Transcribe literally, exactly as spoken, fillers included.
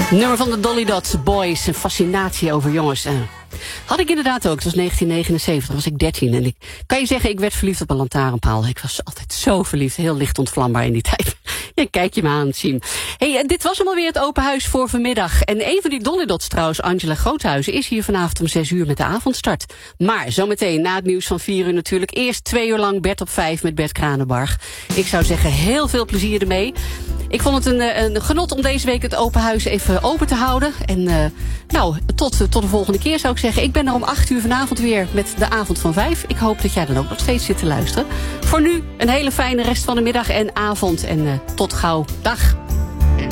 Nummer van de Dolly Dots, Boys, een fascinatie over jongens. Uh, had ik inderdaad ook, het was negentien negenenzeventig, was ik dertien. En ik kan je zeggen, ik werd verliefd op een lantaarnpaal. Ik was altijd zo verliefd, heel licht ontvlambaar in die tijd. Ja, kijk je me aan, Siem. Hey, en dit was hem alweer het open huis voor vanmiddag. En een van die Dolly Dots trouwens, Angela Groothuizen, is hier vanavond om zes uur met de avondstart. Maar zometeen na het nieuws van vier uur natuurlijk. Eerst twee uur lang Bert op vijf met Bert Kranenbarg. Ik zou zeggen, heel veel plezier ermee. Ik vond het een, een genot om deze week het open huis even open te houden. En uh, nou, tot, tot de volgende keer zou ik zeggen. Ik ben er om acht uur vanavond weer met de avond van vijf. Ik hoop dat jij dan ook nog steeds zit te luisteren. Voor nu een hele fijne rest van de middag en avond. En uh, tot gauw. Dag.